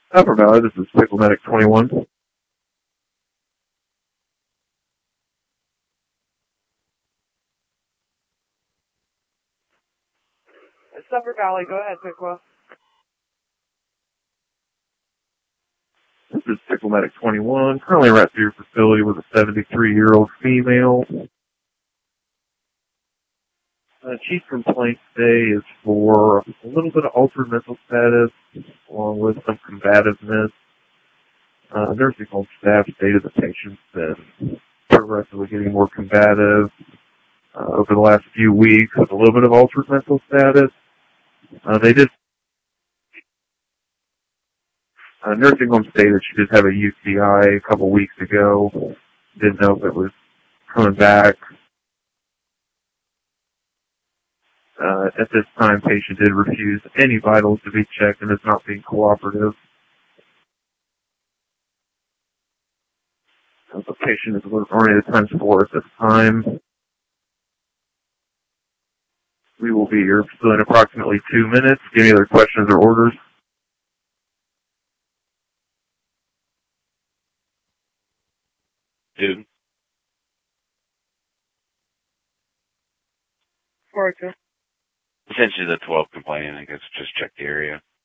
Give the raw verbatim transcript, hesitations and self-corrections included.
Upper Valley, this is Pickle Medic twenty-one. It's Upper Valley. Go ahead, Pickle. This is Pickle Medic twenty-one. Currently right through your facility with a seventy-three-year-old female. Uh, chief complaint today is for a little bit of altered mental status, along with some combativeness. Uh, nursing home staff stated the patient's been progressively getting more combative uh, over the last few weeks with a little bit of altered mental status. Uh, they did, uh, nursing home stated she did have a U T I a couple weeks ago. Didn't know if it was coming back. Uh, at this time, patient did refuse any vitals to be checked and is not being cooperative. Uh, the patient is oriented times four at this time. We will be here in approximately two minutes. Any other questions or orders? Dude. four oh two. Essentially the twelve complaining, I guess just check the area.